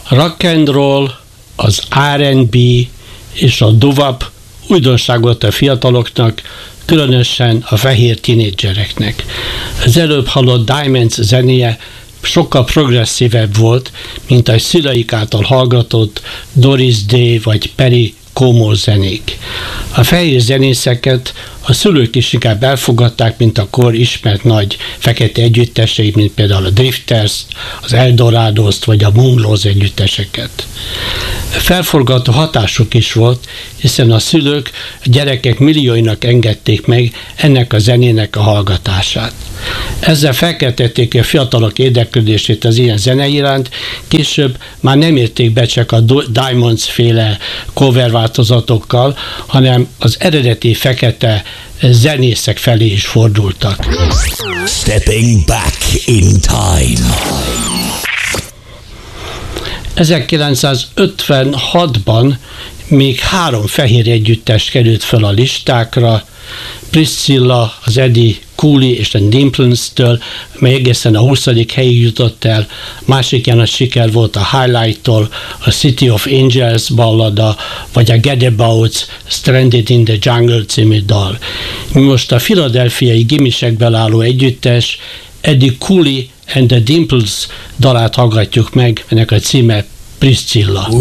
rock and roll, az R&B és a doo-wop újdonságot a fiataloknak, különösen a fehér tinédzsereknek. Az előbb hallott Diamonds zenéje sokkal progresszívebb volt, mint a szüleik által hallgatott Doris Day vagy Perry Como zenék. A fehér zenészeket a szülők is inkább elfogadták, mint a kor ismert nagy fekete együttesei, mint például a Drifters, az Eldorados vagy a Moonglows együtteseket. Felforgató hatásuk is volt, hiszen a szülők a gyerekek millióinak engedték meg ennek a zenének a hallgatását. Ezzel felkeltették a fiatalok érdeklődését az ilyen zene iránt, később már nem érték be csak a Diamonds féle cover változatokkal, hanem az eredeti fekete zenészek felé is fordultak. Stepping back in time. 1956-ban még 3 fehér együttes került fel a listákra, Priscilla, az Eddie Cooley és a Dimplens-től, mely egészen a 20. helyig jutott el, másik ilyen nagy siker volt a Highlight-tól, a City of Angels ballada, vagy a Gadabout's Stranded in the Jungle című dal. Mi most a philadelphiai gimisekből álló együttes Eddie Cooley and the Dimples dalát hallgatjuk meg, ennek a címe Priscilla.